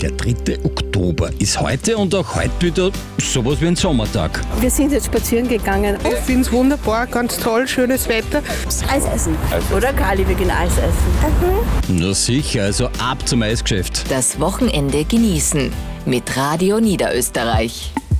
Der 3. Oktober ist heute und auch heute wieder sowas wie ein Sommertag. Wir sind jetzt spazieren gegangen. Ich finde es wunderbar, ganz toll, schönes Wetter. Eis essen. Oder Kali, wir gehen Eis essen. Na sicher, also ab zum Eisgeschäft. Das Wochenende genießen mit Radio Niederösterreich.